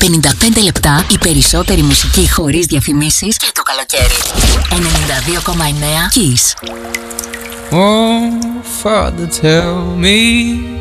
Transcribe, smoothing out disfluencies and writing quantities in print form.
55 λεπτά η περισσότερη μουσική χωρίς διαφημίσεις και το καλοκαίρι. 92,9 Kiss. Oh, Father, tell me